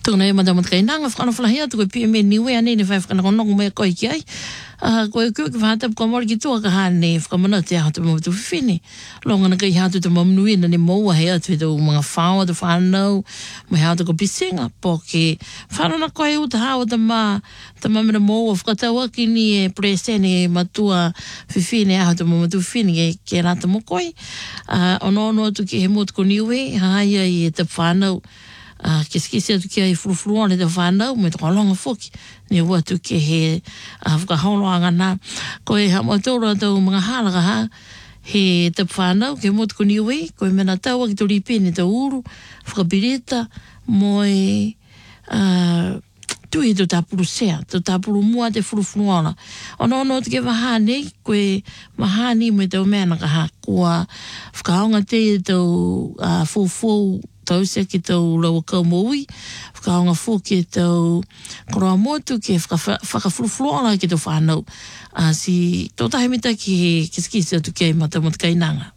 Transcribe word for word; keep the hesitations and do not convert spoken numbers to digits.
tūna e mata mata kai nanga whakana whalahia tu koe pia me niwe ane ne whai whakana konongo mea koe ki ai. Uh, koe kua ki whahata kua mori ki tua ka hane whakamana te aha te mamatu whiwhine. Longa na kai hatu te mamnui na ne maua hea tu e tau mga whaua te whanau, mai hatu ko pisenga, po ke whanana koe u te hawa ta ma, ta mamina maua whakataua ki ni e presene matua whiwhine aha te mamatu whiwhine ke, ke rata mo koe. Uh, ono ono atu ki he motu ko niwe, haia i e te whanau. Uh, kisi atu ki ai furufurua le te whanau, me te kalonga whoki. Ni ua tu ke he uh, whakaholoanga nā. Ko e ha matora tau mga hālaka ha, he te whanau, ke motu ko niwe, ko e mena taua ki tori pene te uru, whakapirita, mo e uh, tui tu tāpuru sea, tu tāpuru mua te furufurua. Ono ono te ke wahane, ko e mahani me tau mea naka ha, kua whakaonga te tau uh, fōfou, tau se ki tau lawa kaumaui, whakaonga fō ki tau koroa motu ke whakafurufurua ki tau whanau. Uh, si tō tahimita ki he kiskisi atu ki ai mata mata kainanga.